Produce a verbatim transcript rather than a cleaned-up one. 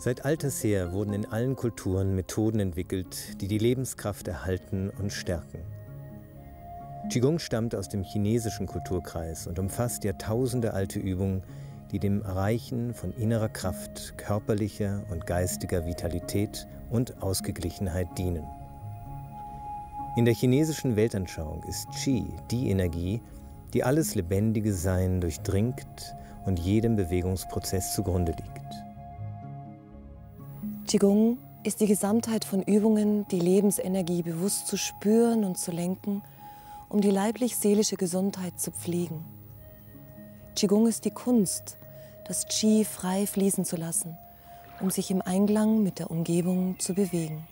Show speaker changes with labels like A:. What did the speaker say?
A: Seit alters her wurden in allen Kulturen Methoden entwickelt, die die Lebenskraft erhalten und stärken. Qigong stammt aus dem chinesischen Kulturkreis und umfasst jahrtausendealte Übungen, die dem Erreichen von innerer Kraft, körperlicher und geistiger Vitalität und Ausgeglichenheit dienen. In der chinesischen Weltanschauung ist Qi die Energie, die alles lebendige Sein durchdringt und jedem Bewegungsprozess zugrunde liegt.
B: Qigong ist die Gesamtheit von Übungen, die Lebensenergie bewusst zu spüren und zu lenken, um die leiblich-seelische Gesundheit zu pflegen. Qigong ist die Kunst, das Qi frei fließen zu lassen, um sich im Einklang mit der Umgebung zu bewegen.